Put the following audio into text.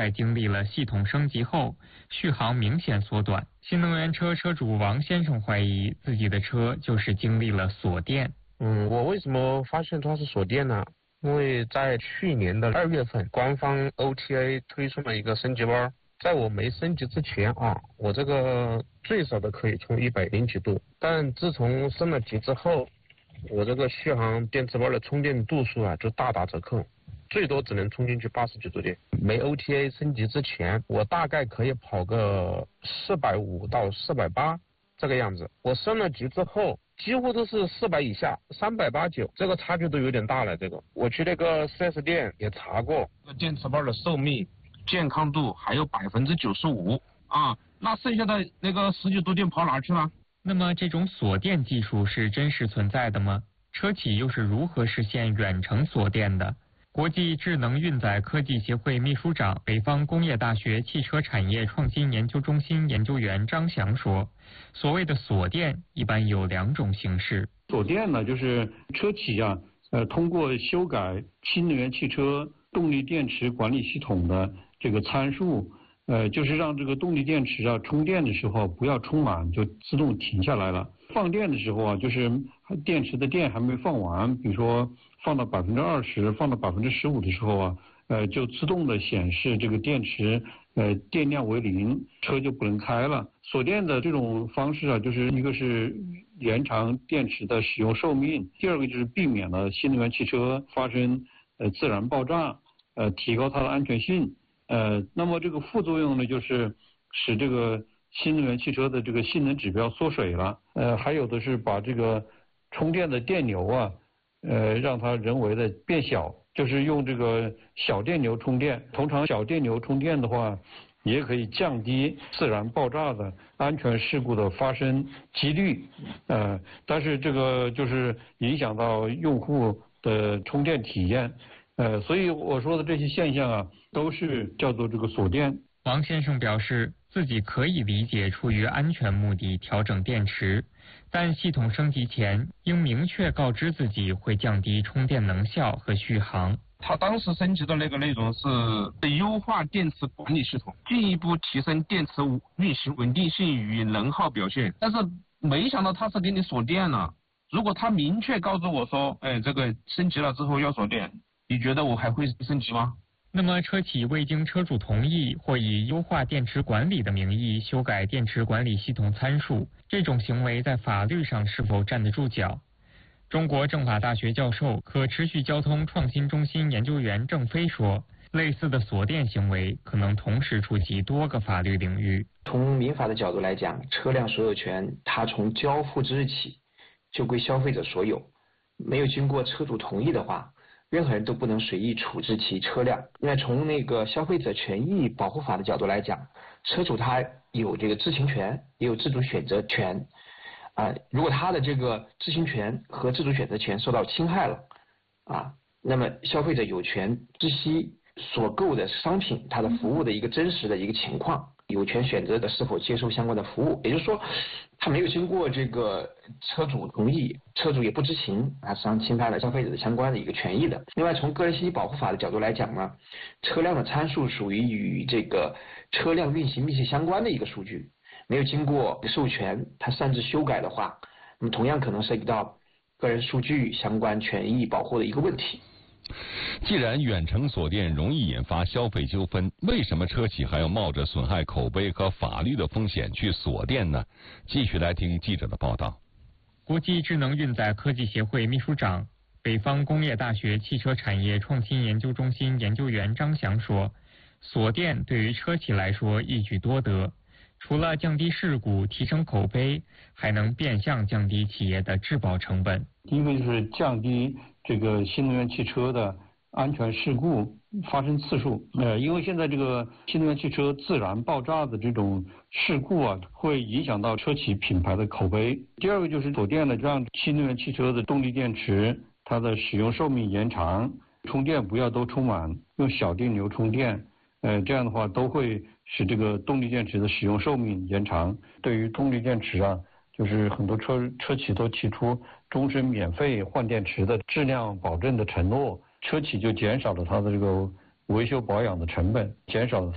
在经历了系统升级后，续航明显缩短。新能源车车主王先生怀疑自己的车就是经历了锁电。 我为什么发现它是锁电呢？因为在去年的2月份，官方 OTA 推出了一个升级包，在我没升级之前我这个最少的可以充100几度，但自从升了级之后，我这个续航电池包的充电度数就大打折扣，最多只能充进去80几度电。没 OTA 升级之前，我大概可以跑个450到480这个样子。我升了级之后，几乎都是400以下，389，这个差距都有点大了。这个我去那个 4S 店也查过，电池包的寿命、健康度还有95%那剩下的那个10几度电跑哪去了？ 那么这种锁电技术是真实存在的吗？车企又是如何实现远程锁电的？国际智能运载科技协会秘书长、北方工业大学汽车产业创新研究中心研究员张翔说，所谓的锁电一般有2种形式。 锁电呢，就是车企通过修改新能源汽车动力电池管理系统的这个参数，就是让这个动力电池充电的时候不要充满就自动停下来了。放电的时候就是电池的电还没放完，比如说放到20%、放到15%的时候就自动的显示这个电池电量为0，车就不能开了。锁电的这种方式就是一个是延长电池的使用寿命，第二个就是避免了新能源汽车发生自燃爆炸，提高它的安全性。那么这个副作用呢，就是使这个新能源汽车的这个性能指标缩水了。还有的是把这个充电的电流让它人为的变小，就是用这个小电流充电。通常小电流充电的话，也可以降低自燃爆炸的安全事故的发生几率。但是这个就是影响到用户的充电体验。所以我说的这些现象都是叫做这个锁电。 王先生表示，自己可以理解出于安全目的调整电池，但系统升级前应明确告知自己会降低充电能效和续航。 他当时升级的那个内容是优化电池管理系统，进一步提升电池运行稳定性与能耗表现。但是没想到他是给你锁电了。如果他明确告诉我说，这个升级了之后要锁电，你觉得我还会升级吗？ 那么车企未经车主同意或以优化电池管理的名义修改电池管理系统参数，这种行为在法律上是否站得住脚？中国政法大学教授、可持续交通创新中心研究员郑飞说，类似的锁电行为可能同时触及多个法律领域。 从民法的角度来讲，车辆所有权它从交付之日起就归消费者所有，没有经过车主同意的话，任何人都不能随意处置其车辆。另外，从那个消费者权益保护法的角度来讲，车主他有这个知情权，也有自主选择权。如果他的这个知情权和自主选择权受到侵害了，那么消费者有权知悉所购的商品它的服务的一个真实的一个情况，有权选择的是否接受相关的服务。也就是说，他没有经过这个车主同意，车主也不知情，实际上侵犯了消费者的相关的一个权益的。另外，从个人信息保护法的角度来讲呢，车辆的参数属于与这个车辆运行密切相关的一个数据，没有经过授权，它擅自修改的话，那么同样可能涉及到个人数据相关权益保护的一个问题。 既然远程锁电容易引发消费纠纷，为什么车企还要冒着损害口碑和法律的风险去锁电呢？继续来听记者的报道。 国际智能运载科技协会秘书长、北方工业大学汽车产业创新研究中心研究员张翔说，锁电对于车企来说一举多得，除了降低事故、提升口碑，还能变相降低企业的质保成本。 第一个就是降低这个新能源汽车的安全事故发生次数。因为现在这个新能源汽车自燃爆炸的这种事故会影响到车企品牌的口碑。第二个就是锁电呢，让新能源汽车的动力电池它的使用寿命延长，充电不要都充满，用小电流充电。这样的话都会使这个动力电池的使用寿命延长。对于动力电池就是很多车企都提出终身免费换电池的质量保证的承诺，车企就减少了它的这个维修保养的成本，减少了